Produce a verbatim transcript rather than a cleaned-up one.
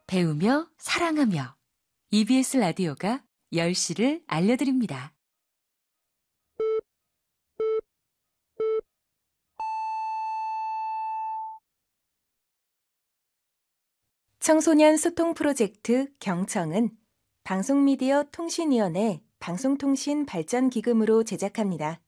배우며 사랑하며 이비에스 라디오가 열 시를 알려드립니다. 청소년 소통 프로젝트 경청은 방송미디어 통신위원회 방송통신발전기금으로 제작합니다.